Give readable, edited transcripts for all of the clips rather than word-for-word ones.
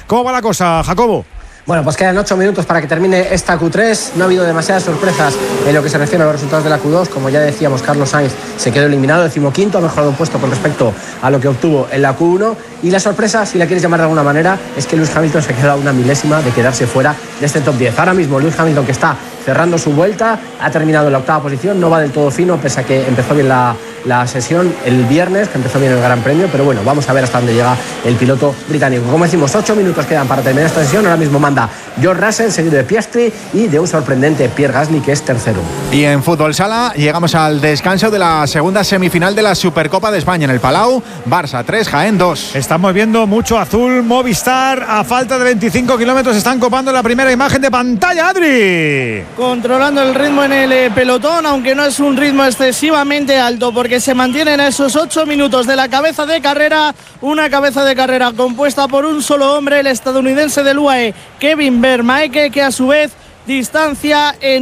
¿Cómo va la cosa, Jacobo? Bueno, pues quedan 8 minutos para que termine esta Q3. No ha habido demasiadas sorpresas en lo que se refiere a los resultados de la Q2. Como ya decíamos, Carlos Sainz se quedó eliminado, 15º, ha mejorado un puesto con respecto a lo que obtuvo en la Q1. Y la sorpresa, si la quieres llamar de alguna manera, es que Lewis Hamilton se queda a una milésima de quedarse fuera de este top 10. Ahora mismo Lewis Hamilton, que está cerrando su vuelta, ha terminado en la 8ª posición, no va del todo fino, pese a que empezó bien la sesión el viernes, que empezó bien el Gran Premio, pero bueno, vamos a ver hasta dónde llega el piloto británico. Como decimos, 8 minutos quedan para terminar esta sesión. Ahora mismo manda George Russell, seguido de Piastri y de un sorprendente Pierre Gasly, que es tercero. Y en fútbol sala llegamos al descanso de la segunda semifinal de la Supercopa de España en el Palau. Barça 3, Jaén 2. Estamos viendo mucho azul. Movistar, a falta de 25 kilómetros, están copando la primera imagen de pantalla, Adri. Controlando el ritmo en el pelotón, aunque no es un ritmo excesivamente alto, porque se mantienen esos 8 minutos de la cabeza de carrera. Una cabeza de carrera compuesta por un solo hombre, el estadounidense del UAE, Kevin Vermaeke, que a su vez distancia en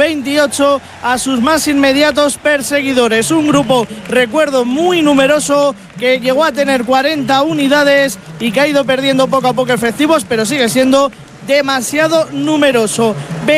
1.28 a sus más inmediatos perseguidores. Un grupo, recuerdo, muy numeroso, que llegó a tener 40 unidades y que ha ido perdiendo poco a poco efectivos, pero sigue siendo demasiado numeroso.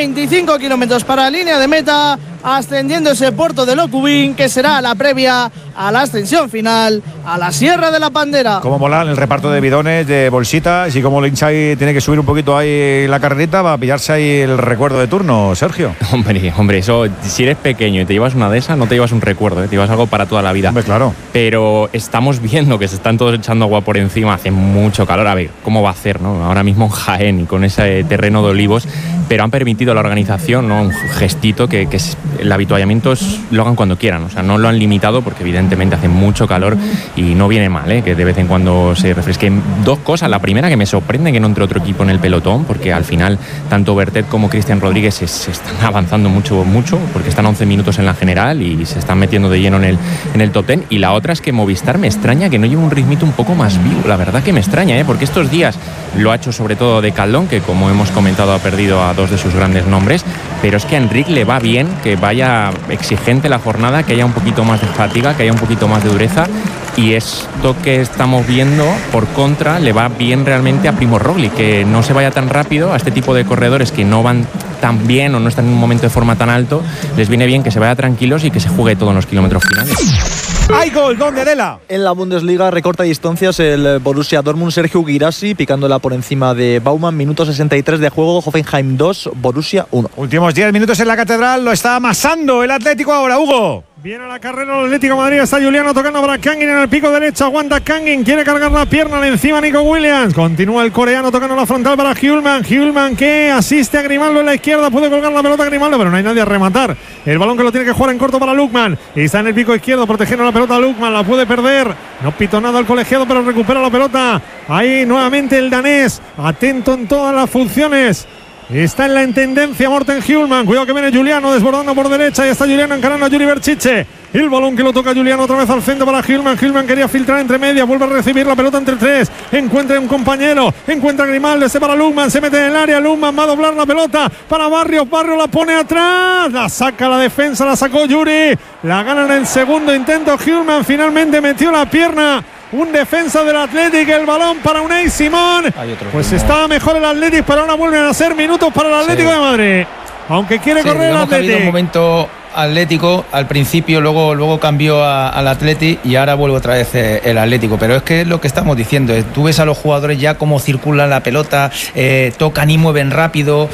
25 kilómetros para la línea de meta, ascendiendo ese puerto de Locubín, que será la previa a la ascensión final a la Sierra de la Pandera. Cómo mola el reparto de bidones, de bolsitas, y cómo Lindsay tiene que subir un poquito ahí la carrerita para pillarse ahí el recuerdo de turno, Sergio. Hombre, eso, si eres pequeño y te llevas una de esas, no te llevas un recuerdo, te llevas algo para toda la vida. Hombre, claro. Pero estamos viendo que se están todos echando agua por encima, hace mucho calor. A ver, ¿cómo va a hacer, no? Ahora mismo en Jaén y con ese terreno de olivos, pero han permitido a la organización, ¿no?, un gestito que el avituallamiento lo hagan cuando quieran. O sea, no lo han limitado porque evidentemente hace mucho calor y no viene mal, que de vez en cuando se refresquen. Dos cosas. La primera, que me sorprende que no entre otro equipo en el pelotón, porque al final tanto Bertet como Cristian Rodríguez se están avanzando mucho, porque están 11 minutos en la general y se están metiendo de lleno en el top 10. Y la otra es que Movistar me extraña que no lleve un ritmito un poco más vivo. La verdad que me extraña, porque estos días lo ha hecho sobre todo de Caldón, que como hemos comentado ha perdido a dos de sus grandes nombres, pero es que a Enric le va bien que vaya exigente la jornada, que haya un poquito más de fatiga, que haya un poquito más de dureza, y esto que estamos viendo por contra le va bien realmente a Primož Roglič, que no se vaya tan rápido. A este tipo de corredores que no van tan bien o no están en un momento de forma tan alto, les viene bien que se vaya tranquilos y que se juegue todo en los kilómetros finales. ¡Hay gol! ¿Dónde, Adela? En la Bundesliga recorta distancias el Borussia Dortmund, Sergio Guirassi picándola por encima de Baumann. Minuto 63 de juego, Hoffenheim 2, Borussia 1. Últimos 10 minutos en la Catedral, lo está amasando el Atlético ahora, Hugo. Viene a la carrera el Atlético de Madrid, está Juliano tocando para Kangin en el pico derecho, aguanta Kangin, quiere cargar la pierna, le encima Nico Williams, continúa el coreano tocando la frontal para Hjulman que asiste a Grimaldo en la izquierda, puede colgar la pelota a Grimaldo, pero no hay nadie a rematar, el balón que lo tiene que jugar en corto para Lukman, y está en el pico izquierdo protegiendo la pelota Lukman, la puede perder, no pito nada el colegiado, pero recupera la pelota, ahí nuevamente el danés, atento en todas las funciones. Está en la intendencia Morten Hjulman. Cuidado que viene Juliano desbordando por derecha. Y está Juliano encarando a Yuri Berchiche. El balón que lo toca Juliano otra vez al centro para Hjulman. Hjulman quería filtrar entre medias. Vuelve a recibir la pelota entre tres. Encuentra un compañero. Encuentra a Grimaldo. Ese para Lukman. Se mete en el área. Lukman va a doblar la pelota para Barrios. Barrios la pone atrás. La saca la defensa. La sacó Yuri. La gana en el segundo intento. Hjulman finalmente metió la pierna. Un defensa del Athletic, el balón para Unai Simón. Pues estaba mejor el Athletic, pero ahora vuelven a ser minutos para el Atlético de Madrid. Aunque quiere correr el Athletic. Ha habido un momento Atlético al principio, luego cambió al Athletic y ahora vuelve otra vez el Atlético. Pero es que es lo que estamos diciendo. Tú ves a los jugadores ya cómo circulan la pelota, tocan y mueven rápido,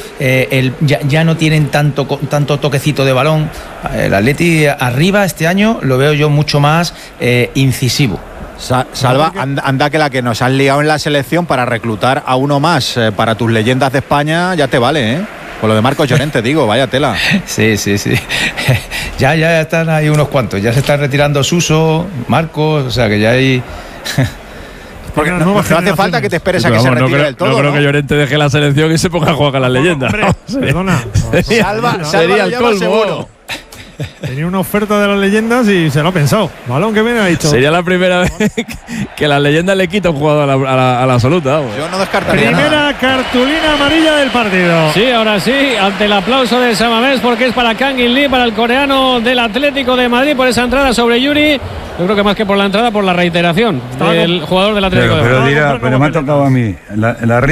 ya no tienen tanto toquecito de balón. El Athletic arriba este año lo veo yo mucho más incisivo. Salva, anda que la que nos han liado en la selección para reclutar a uno más para tus leyendas de España ya te vale, ¿eh? Con lo de Marcos Llorente, digo, vaya tela. Sí. Ya están ahí unos cuantos, ya se están retirando Suso, Marcos, o sea que ya hay... Porque no hace falta que te esperes a que se retire del todo. No creo que Llorente deje la selección y se ponga a jugar a las leyendas. Perdona. Salva el colmo, seguro. Tenía una oferta de las leyendas y se lo ha pensado. Balón que viene, ha dicho. Sería la primera vez que las leyendas le quita un jugador a la absoluta. Yo no descartaría primera nada. Cartulina amarilla del partido. Sí, ahora sí, ante el aplauso de Samamés, porque es para Kangin Lee, para el coreano del Atlético de Madrid, por esa entrada sobre Yuri. Yo creo que más que por la entrada, por la reiteración del jugador del Atlético de Madrid. Pero me ha tocado a mí.